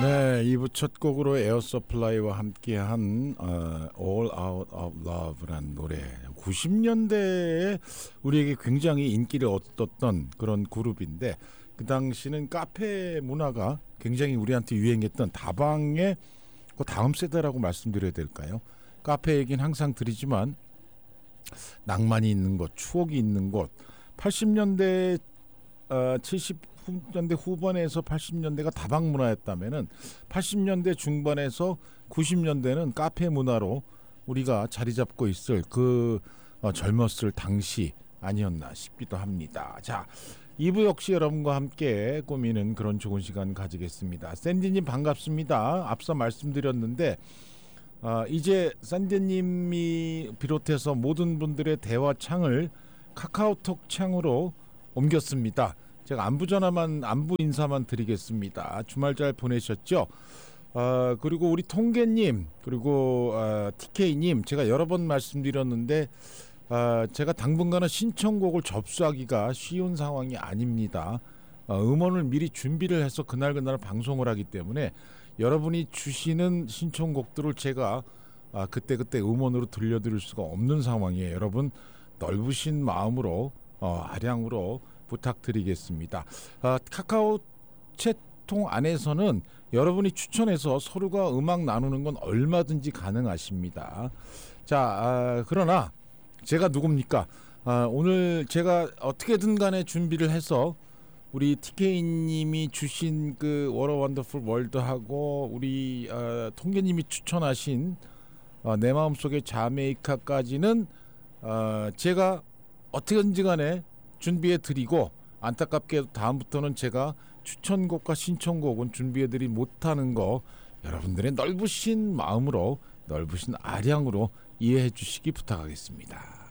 네, 2부 첫 곡으로 에어 서플라이와 함께한 All Out of Love라는 노래. 90년대에 우리에게 굉장히 인기를 얻었던 그런 그룹인데 그 당시는 카페 문화가 굉장히 우리한테 유행했던 다방의 그 다음 세대라고 말씀드려야 될까요? 카페 얘기는 항상 드리지만 낭만이 있는 곳, 추억이 있는 곳. 80년대 70년대 후반에서 80년대가 다방 문화였다면은 80년대 중반에서 90년대는 카페 문화로 우리가 자리 잡고 있을 그 젊었을 당시 아니었나 싶기도 합니다. 자, 2부 역시 여러분과 함께 꾸미는 그런 좋은 시간 가지겠습니다. 샌디님 반갑습니다. 앞서 말씀드렸는데 이제 샌디님이 비롯해서 모든 분들의 대화 창을 카카오톡 창으로 옮겼습니다. 제가 안부 인사만 드리겠습니다. 주말 잘 보내셨죠? 그리고 우리 통계님 그리고 TK님 제가 여러 번 말씀드렸는데 제가 당분간은 신청곡을 접수하기가 쉬운 상황이 아닙니다. 음원을 미리 준비를 해서 그날 방송을 하기 때문에 여러분이 주시는 신청곡들을 제가 그때 음원으로 들려드릴 수가 없는 상황이에요. 여러분 넓으신 마음으로 아량으로 부탁드리겠습니다. 카카오 채통 안에서는 여러분이 추천해서 서로가 음악 나누는 건 얼마든지 가능하십니다. 자, 그러나 제가 누굽니까? 오늘 제가 어떻게든 간에 준비를 해서 우리 TK님이 주신 그 What a Wonderful World하고 우리 통계님이 추천하신 내 마음속의 자메이카까지는 제가 어떻게든지 간에 준비해 드리고 안타깝게도 다음부터는 제가 추천곡과 신청곡은 준비해 드리지 못하는 거 여러분들의 넓으신 마음으로 넓으신 아량으로 이해해 주시기 부탁하겠습니다.